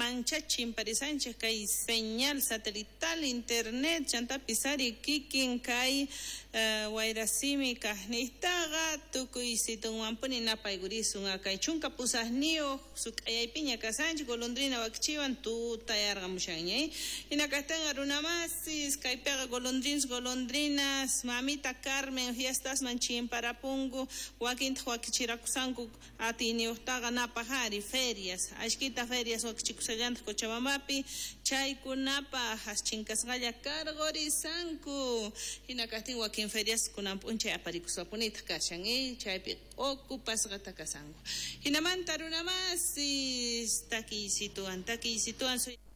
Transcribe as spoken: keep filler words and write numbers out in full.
manchachin parisanchis kay señal satelital internet chanta pisari kikin kay uh, wairasimi kahnistaga tukuy situnwampuni napaygurisunga kay chunka pusasniyo suk'ayaypiña kasanchik golondrina wakchiwan tutayarqamushanñay hinakastanga runamasis kaypiqa golondrins golondrinas mamita Carmen fiestas manchin parapungu wakinta wakichirakusanku atiniyuqtaqa napajari ferias ashkita ferias wakichikusallanta Cochabambapi chaykunapa hasch'inkasqalla kargorisanku hinakastin wakin ferias kunan p'unchay aparikusapunita kashan y chaypi ocupasqata kasanku hinamanta runamasis takiy situan takiy situan